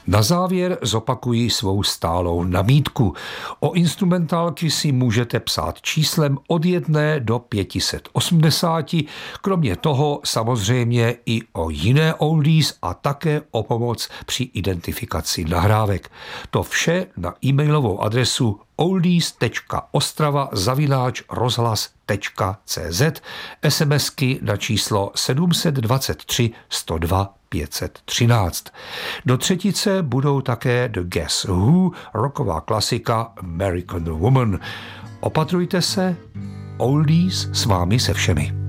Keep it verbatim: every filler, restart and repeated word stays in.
Na závěr zopakuji svou stálou nabídku. O instrumentálky si můžete psát číslem od jedné do pět set osmdesát, kromě toho samozřejmě i o jiné oldies a také o pomoc při identifikaci nahrávek. To vše na e-mailovou adresu oldies tečka ostrava zavináč rozhlas tečka cz, SMSky na číslo sedm dva tři, sto dva, pět set třináct. Do třetice budou také The Guess Who, rocková klasika American Woman. Opatrujte se, oldies s vámi se všemi.